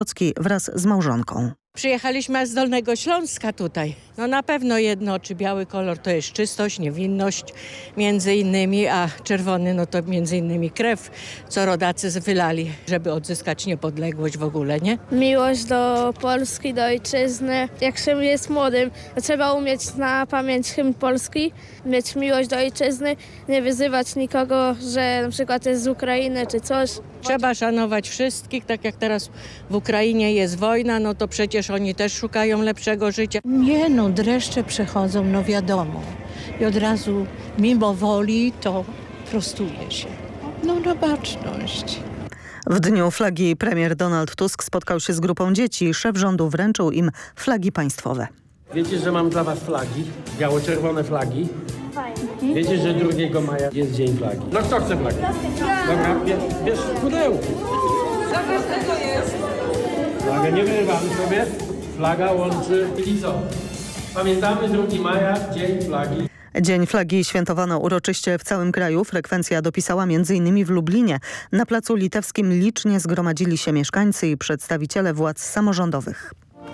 Nawrocki wraz z małżonką. Przyjechaliśmy z Dolnego Śląska tutaj. No na pewno jednoczy biały kolor to jest czystość, niewinność między innymi, a czerwony no to między innymi krew, co rodacy wylali, żeby odzyskać niepodległość w ogóle, nie? Miłość do Polski, do ojczyzny. Jak się jest młodym, to trzeba umieć na pamięć hymn Polski, mieć miłość do ojczyzny, nie wyzywać nikogo, że na przykład jest z Ukrainy czy coś. Trzeba szanować wszystkich, tak jak teraz w Ukrainie jest wojna, no to przecież oni też szukają lepszego życia. Nie no, dreszcze przechodzą, no wiadomo. I od razu mimo woli to prostuje się. No na baczność. W dniu flagi premier Donald Tusk spotkał się z grupą dzieci. Szef rządu wręczył im flagi państwowe. Wiecie, że mam dla was flagi? Biało-czerwone flagi? Fajnie. Wiecie, że 2 maja jest Dzień Flagi? No kto chce flagi? Dobra, bierz pudełko. Zobacz, co to jest. Flagę nie wyrywamy sobie. Flaga łączy. I co? Pamiętamy 2 maja, Dzień Flagi. Dzień flagi świętowano uroczyście w całym kraju. Frekwencja dopisała m.in. w Lublinie. Na Placu Litewskim licznie zgromadzili się mieszkańcy i przedstawiciele władz samorządowych.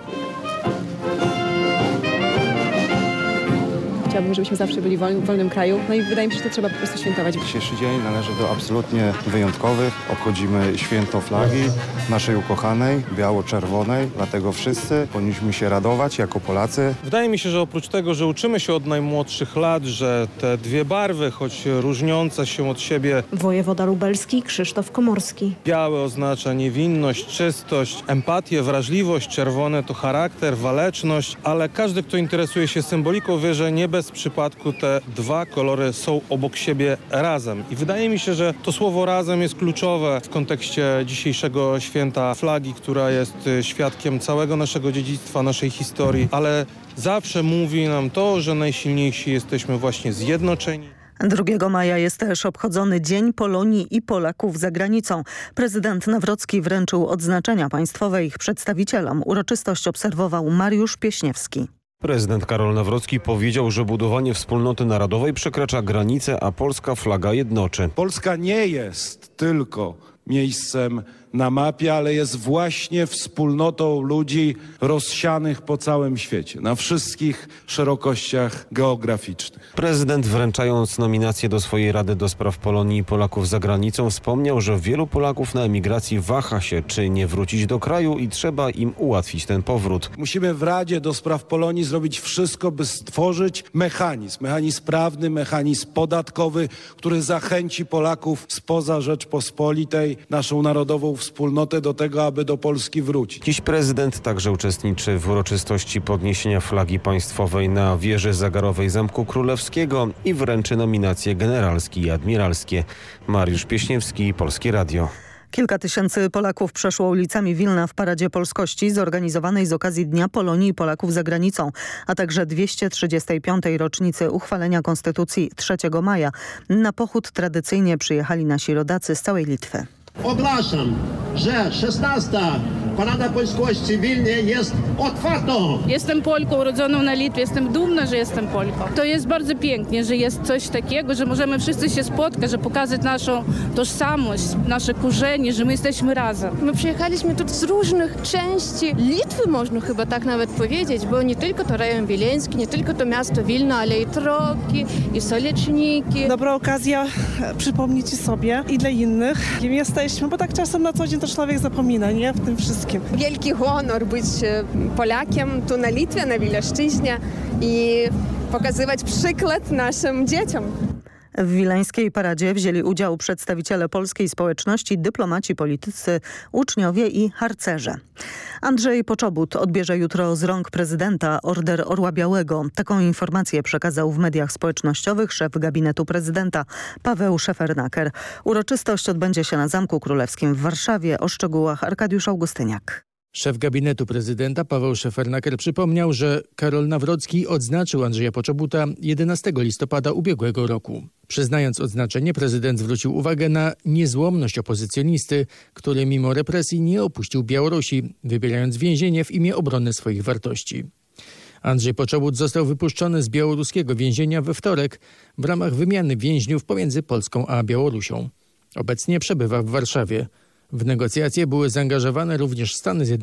Chciałabym, żebyśmy zawsze byli w wolnym kraju. No i wydaje mi się, że to trzeba po prostu świętować. Dzisiejszy dzień należy do absolutnie wyjątkowych. Obchodzimy święto flagi naszej ukochanej, biało-czerwonej. Dlatego wszyscy powinniśmy się radować jako Polacy. Wydaje mi się, że oprócz tego, że uczymy się od najmłodszych lat, że te 2 barwy, choć różniące się od siebie... Wojewoda lubelski Krzysztof Komorski. Białe oznacza niewinność, czystość, empatię, wrażliwość. Czerwone to charakter, waleczność. Ale każdy, kto interesuje się symboliką, wie, że nie bez przypadku te 2 kolory są obok siebie razem. I wydaje mi się, że to słowo razem jest kluczowe w kontekście dzisiejszego święta flagi, która jest świadkiem całego naszego dziedzictwa, naszej historii, ale zawsze mówi nam to, że najsilniejsi jesteśmy właśnie zjednoczeni. 2 maja jest też obchodzony Dzień Polonii i Polaków za granicą. Prezydent Nawrocki wręczył odznaczenia państwowe ich przedstawicielom. Uroczystość obserwował Mariusz Pieśniewski. Prezydent Karol Nawrocki powiedział, że budowanie wspólnoty narodowej przekracza granice, a polska flaga jednoczy. Polska nie jest tylko miejscem na mapie, ale jest właśnie wspólnotą ludzi rozsianych po całym świecie, na wszystkich szerokościach geograficznych. Prezydent, wręczając nominację do swojej Rady do Spraw Polonii i Polaków za granicą, wspomniał, że wielu Polaków na emigracji waha się, czy nie wrócić do kraju i trzeba im ułatwić ten powrót. Musimy w Radzie do Spraw Polonii zrobić wszystko, by stworzyć mechanizm prawny, mechanizm podatkowy, który zachęci Polaków spoza Rzeczpospolitej, naszą narodową wspólnotę do tego, aby do Polski wrócić. Dziś prezydent także uczestniczy w uroczystości podniesienia flagi państwowej na wieży zagarowej Zamku Królewskiego i wręczy nominacje generalskie i admiralskie. Mariusz Pieśniewski, Polskie Radio. Kilka tysięcy Polaków przeszło ulicami Wilna w Paradzie Polskości zorganizowanej z okazji Dnia Polonii i Polaków za granicą, a także 235. rocznicy uchwalenia Konstytucji 3 maja. Na pochód tradycyjnie przyjechali nasi rodacy z całej Litwy. Ogłaszam, że 16. Parada Polskości w Wilnie jest otwartą. Jestem Polką urodzoną na Litwie, jestem dumna, że jestem Polką. To jest bardzo pięknie, że jest coś takiego, że możemy wszyscy się spotkać, że pokazać naszą tożsamość, nasze korzenie, że my jesteśmy razem. My przyjechaliśmy tu z różnych części Litwy, można chyba tak nawet powiedzieć, bo nie tylko to rejon wileński, nie tylko to miasto Wilno, ale i Troki, i Soleczniki. Dobra okazja przypomnieć sobie i dla innych, kim jesteśmy, bo tak czasem na co dzień to człowiek zapomina, nie? W tym wszystkim. Wielki honor być Polakiem tu na Litwie, na Wileńszczyźnie i pokazywać przykład naszym dzieciom. W wileńskiej paradzie wzięli udział przedstawiciele polskiej społeczności, dyplomaci, politycy, uczniowie i harcerze. Andrzej Poczobut odbierze jutro z rąk prezydenta Order Orła Białego. Taką informację przekazał w mediach społecznościowych szef gabinetu prezydenta Paweł Szefernaker. Uroczystość odbędzie się na Zamku Królewskim w Warszawie. O szczegółach Arkadiusz Augustyniak. Szef gabinetu prezydenta Paweł Szefernaker przypomniał, że Karol Nawrocki odznaczył Andrzeja Poczobuta 11 listopada ubiegłego roku. Przyznając odznaczenie, prezydent zwrócił uwagę na niezłomność opozycjonisty, który mimo represji nie opuścił Białorusi, wybierając więzienie w imię obrony swoich wartości. Andrzej Poczobut został wypuszczony z białoruskiego więzienia we wtorek w ramach wymiany więźniów pomiędzy Polską a Białorusią. Obecnie przebywa w Warszawie. W negocjacje były zaangażowane również Stany Zjednoczone